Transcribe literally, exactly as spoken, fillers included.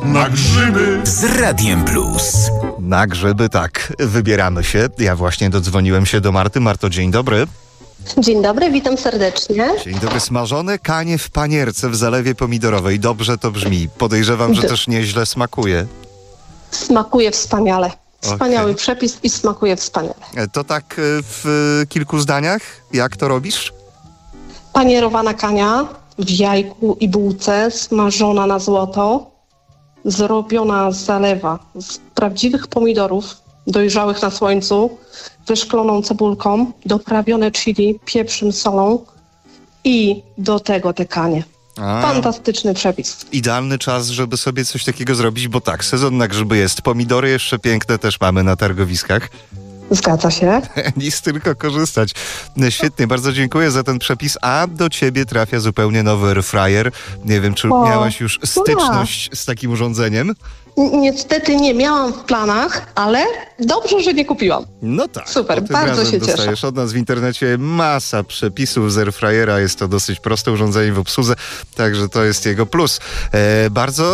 Na grzyby z Radiem Plus. Na grzyby, tak. Wybieramy się. Ja właśnie dodzwoniłem się do Marty. Marto, dzień dobry. Dzień dobry, witam serdecznie. Dzień dobry. Smażone kanie w panierce w zalewie pomidorowej. Dobrze to brzmi. Podejrzewam, że D- też nieźle smakuje. Smakuje wspaniale. Wspaniały Okej. przepis i smakuje wspaniale. E, To tak e, w e, kilku zdaniach? Jak to robisz? Panierowana kania w jajku i bułce, smażona na złoto, zrobiona z zalewa z prawdziwych pomidorów, dojrzałych na słońcu, wyszkloną cebulką, doprawione chili, pieprzem, solą i do tego te kanie. A, Fantastyczny przepis. idealny czas, żeby sobie coś takiego zrobić, bo tak, sezon na grzyby jest. Pomidory jeszcze piękne też mamy na targowiskach. Zgadza się. Nic, tylko korzystać. Świetnie, bardzo dziękuję za ten przepis. A do ciebie trafia zupełnie nowy airfryer. Nie wiem, czy O, miałaś już styczność z takim urządzeniem? N- Niestety nie miałam w planach, ale dobrze, że nie kupiłam. No tak. Super, bo tym bardzo razem się cieszę. dostajesz od nas w internecie masa przepisów z airfryera. Jest to dosyć proste urządzenie w obsłudze, także to jest jego plus. E, bardzo